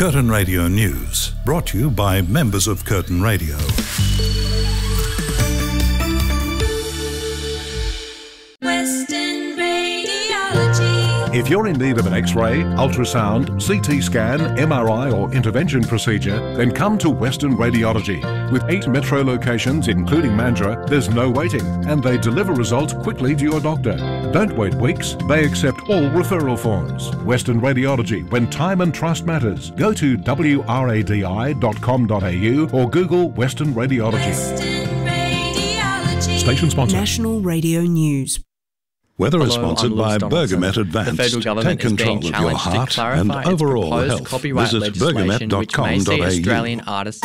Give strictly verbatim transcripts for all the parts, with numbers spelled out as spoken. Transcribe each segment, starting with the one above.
Curtin Radio News, brought to you by members of Curtin Radio. Western Radiology. If you're in need of an X-ray, ultrasound, C T scan, M R I or intervention procedure, then come to Western Radiology. With eight metro locations, including Mandurah, there's no waiting, and they deliver results quickly to your doctor. Don't wait weeks. They accept all referral forms. Western Radiology, when time and trust matters. Go to w r a d i dot com dot a u or Google Western Radiology. Western Radiology. Station sponsor. National Radio News. Weather is Hello, sponsored I'm by Lewis Donaldson. Bergamet Advanced. The federal government Take is being control of your challenged to heart clarify and its overall proposed health. copyright Visit bergamet legislation dot which com may dot see a u. Australian artists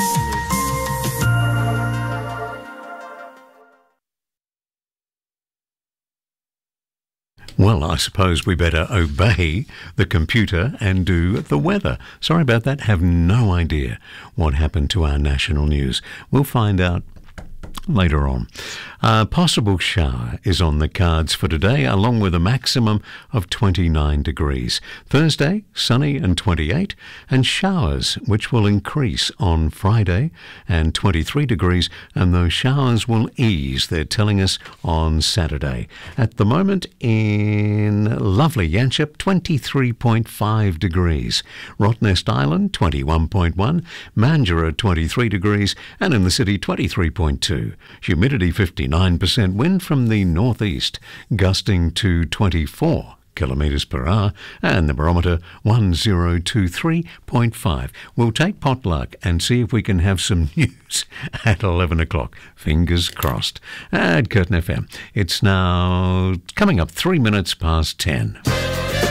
Well, I suppose we better obey the computer and do the weather. Sorry about that. Have no idea what happened to our national news. We'll find out later on. A possible shower is on the cards for today, along with a maximum of twenty-nine degrees. Thursday, sunny and twenty-eight, and showers, which will increase on Friday, and twenty-three degrees, and those showers will ease, they're telling us, on Saturday. At the moment in lovely Yanchep, twenty-three point five degrees. Rottnest Island, twenty-one point one, Mandurah, twenty-three degrees, and in the city, twenty-three point two. Humidity, fifty-nine percent, wind from the northeast, gusting to twenty-four kilometres per hour, and the barometer one oh two three point five. We'll take potluck and see if we can have some news at eleven o'clock. Fingers crossed. At Curtin F M, it's now coming up three minutes past ten.